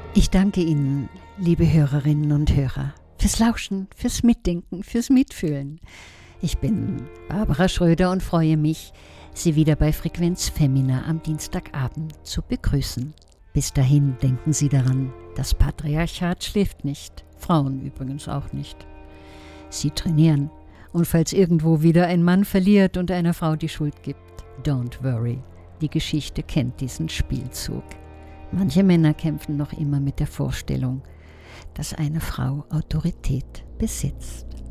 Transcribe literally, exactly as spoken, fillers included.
Ich danke Ihnen, liebe Hörerinnen und Hörer, fürs Lauschen, fürs Mitdenken, fürs Mitfühlen. Ich bin Barbara Schröder und freue mich, Sie wieder bei Frequenz Femina am Dienstagabend zu begrüßen. Bis dahin denken Sie daran, das Patriarchat schläft nicht, Frauen übrigens auch nicht. Sie trainieren und falls irgendwo wieder ein Mann verliert und einer Frau die Schuld gibt, don't worry, die Geschichte kennt diesen Spielzug. Manche Männer kämpfen noch immer mit der Vorstellung, dass eine Frau Autorität besitzt.